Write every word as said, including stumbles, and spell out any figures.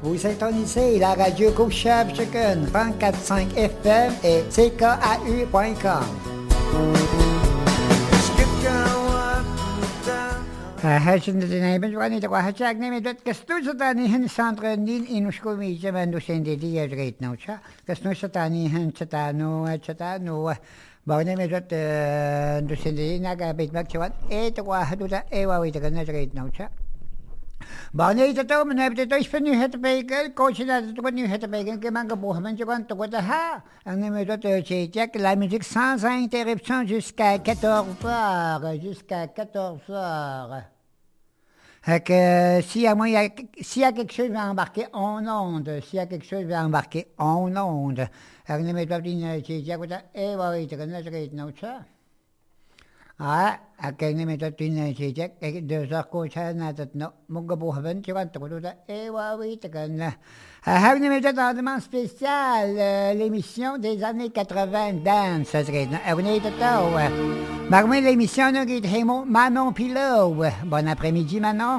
Vous syntonisez la radio Couchable Chicken, trente-quatre virgule cinq F M et C K A U point com. Hajin dinayben wani da wa hajag ne medot kastu satani hen santre nin inusko mi jamando sende dia great no cha kastu satani hen chatano chatano ba ne medot do sende naga bit mak chawat e to wa hadu da e wa wi da na great no cha ba ne to to men heb to is nu het beken coach na to nu het beken ke man gebo men jwan to da ha ne medot che check la musique sans interruption jusqu'à quatorze heures jusqu'à quatorze heures. Que s'il y a moyen, s'il y a quelque chose va embarquer en onde, s'il y a quelque chose va embarquer en onde, alors ne mettons pas une chicha comme ça, et voilà, tu connais ce que c'est non ça. Ah, à quel ne mettons une chicha, et deux heures qu'on chante na tout non, mon gars pour vingt tu vois tout ça, et voilà, tu connais. Ah, ne mettons dans demande spéciale l'émission des années quatre-vingts dance, ça serait. On est tout là, ouais. Marmé l'émission nous qui est Manon Pilot. Bon après-midi Manon.